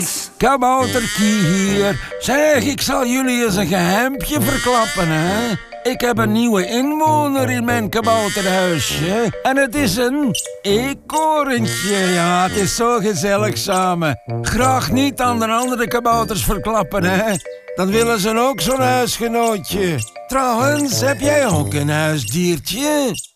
Hans. Kabouterkie hier. Zeg, ik zal jullie eens een geheimpje verklappen, hè. Ik heb een nieuwe inwoner in mijn kabouterhuisje. En het is een eekhoorntje. Ja, het is zo gezellig samen. Graag niet aan de andere kabouters verklappen, hè. Dan willen ze ook zo'n huisgenootje. Trouwens, heb jij ook een huisdiertje?